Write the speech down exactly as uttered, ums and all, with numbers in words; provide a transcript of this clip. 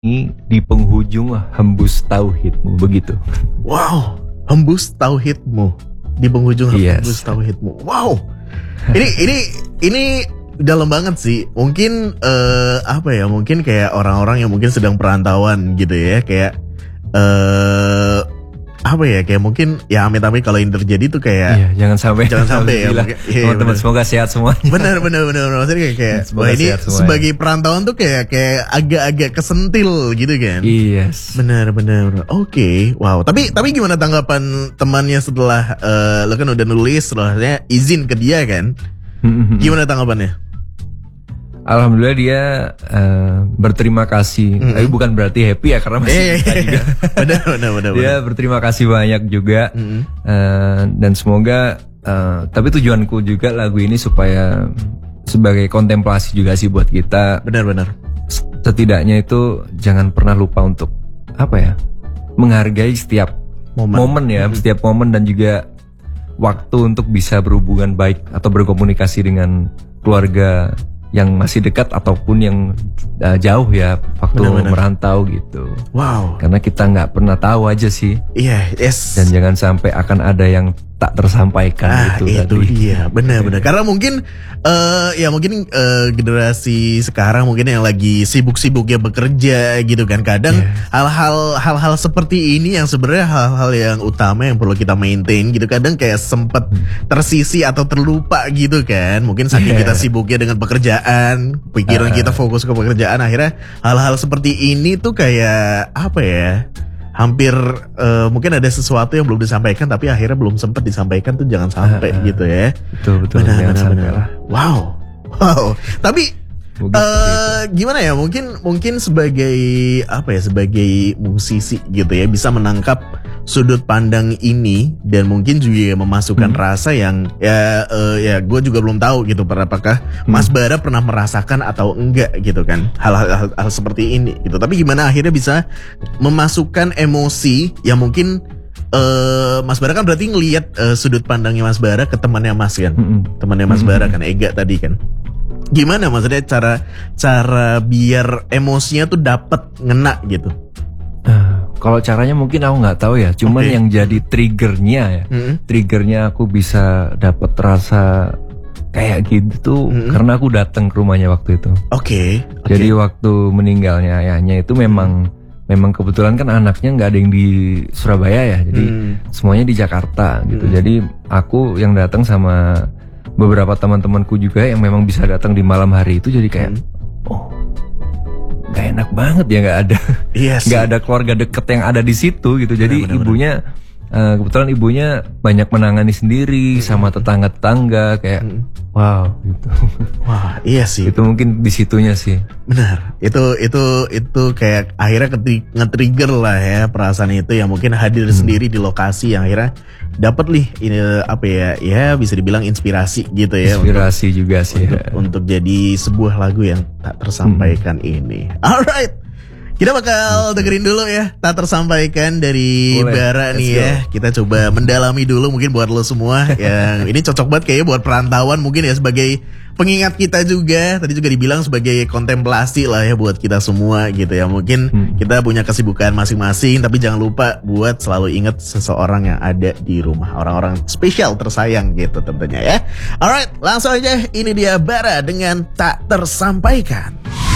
Di penghujung hembus tauhidmu, begitu. Wow, hembus tauhidmu. Di penghujung Yes. hembus tauhidmu. Wow. Ini ini ini dalam banget sih. Mungkin eh, apa ya? Mungkin kayak orang-orang yang mungkin sedang perantauan gitu ya, kayak eh apa ya? Kayak mungkin ya amit-amit kalau ini terjadi tuh kayak Iya, jangan sampai. jangan sampai ya. Alhamdulillah. mungkin- iya, Teman-teman bener. semoga sehat semuanya. Benar benar benar benar. Maksudnya kayak, kayak Semoga wah ini sehat semuanya. sebagai perantauan tuh kayak kayak agak-agak kesentil gitu kan. Yes. Benar benar. Oke, wow. Tapi tapi gimana tanggapan temannya setelah eh, lo kan udah nulis, setelahnya izin ke dia kan? Gimana tanggapannya? Alhamdulillah dia eh, berterima kasih. Mm-mm. Tapi bukan berarti happy ya karena masih Iya bisa iya juga. iya. Benar benar benar. Dia berterima kasih banyak juga. Mm-mm. Eh, dan semoga eh, tapi tujuanku juga lagu ini supaya sebagai kontemplasi juga sih buat kita. Benar benar. Setidaknya itu jangan pernah lupa untuk apa ya, menghargai setiap Momen. momen ya, Mm-mm. setiap momen dan juga waktu untuk bisa berhubungan baik atau berkomunikasi dengan keluarga yang masih dekat ataupun yang uh, jauh ya waktu Benar-benar. merantau gitu. Wow. Karena kita nggak pernah tahu aja sih, Iya, yes. dan jangan sampai akan ada yang tak tersampaikan Ah, itu, itu tadi. dia, benar-benar. Karena mungkin, eh ya mungkin eh, generasi sekarang mungkin yang lagi sibuk-sibuknya bekerja gitu kan. Kadang Yes. hal-hal hal-hal seperti ini yang sebenarnya hal-hal yang utama yang perlu kita maintain gitu. Kadang kayak sempet tersisi atau terlupa gitu kan. Mungkin saking Yeah. kita sibuknya dengan pekerjaan, pikiran Ah. kita fokus ke pekerjaan, akhirnya hal-hal seperti ini tuh kayak apa ya? Hampir eh, mungkin ada sesuatu yang belum disampaikan tapi akhirnya belum sempat disampaikan tuh jangan sampai Ah, ah. gitu ya. Betul betul. Benar jangan benar sampai benar. lah. Wow. Wow. Tapi Begitu, eh gimana ya? Mungkin mungkin sebagai apa ya? Sebagai musisi gitu ya bisa menangkap sudut pandang ini dan mungkin juga memasukkan Hmm. rasa yang ya eh, ya gue juga belum tahu gitu apakah Mas Bara pernah merasakan atau enggak gitu kan hal-hal hal- hal seperti ini gitu. Tapi gimana akhirnya bisa memasukkan emosi yang mungkin eh Mas Bara kan berarti ngelihat eh, sudut pandangnya Mas Bara ke temannya Mas kan. Mm-mm. Temannya Mas Mm-mm. Bara kan Ega tadi kan. Gimana maksudnya cara cara biar emosinya tuh dapat ngena gitu. Ah, kalau caranya mungkin aku nggak tahu ya. Cuman Oke. yang jadi triggernya ya, Mm-mm. triggernya aku bisa dapat rasa kayak gitu tuh Mm-mm. karena aku datang ke rumahnya waktu itu. Oke. oke. Jadi waktu meninggalnya ayahnya itu memang memang kebetulan kan anaknya nggak ada yang di Surabaya ya. Jadi Hmm. semuanya di Jakarta gitu. Mm. Jadi aku yang datang sama beberapa teman-temanku juga yang memang bisa datang di malam hari itu, jadi kayak Hmm. oh nggak enak banget ya, nggak ada Iya sih. nggak ada keluarga deket yang ada di situ gitu. Jadi Benar, benar, ibunya eh, kebetulan ibunya banyak menangani sendiri sama tetangga-tetangga kayak Hmm. wow gitu. Wah, iya sih. Itu mungkin di situnya sih. Benar. Itu itu itu kayak akhirnya ketri- nge-trigger lah ya perasaan itu yang mungkin hadir Hmm. sendiri di lokasi yang akhirnya dapat nih ini apa ya? Ya bisa dibilang inspirasi gitu ya untuk- Inspirasi juga sih. untuk, ya. untuk jadi sebuah lagu yang tak tersampaikan Hmm. ini. Alright, kita bakal dengerin dulu ya tak tersampaikan dari Boleh, Bara let's nih go. ya. Kita coba mendalami dulu mungkin buat lo semua yang ini cocok banget kayaknya buat perantauan mungkin ya sebagai pengingat kita juga. Tadi juga dibilang sebagai kontemplasi lah ya buat kita semua gitu ya. Mungkin Hmm. kita punya kesibukan masing-masing tapi jangan lupa buat selalu ingat seseorang yang ada di rumah, orang-orang spesial tersayang gitu tentunya ya. Alright, langsung aja ini dia Bara dengan Tak Tersampaikan.